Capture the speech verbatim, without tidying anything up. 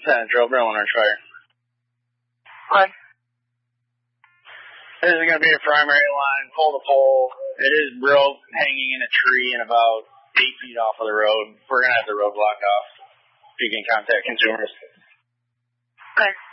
Central, Berlin Ridge Fire. What? This is going to be a primary line, pole to pole. It is rope hanging in a tree and about eight feet off of the road. We're going to have the road blocked off. You can contact consumers. Okay.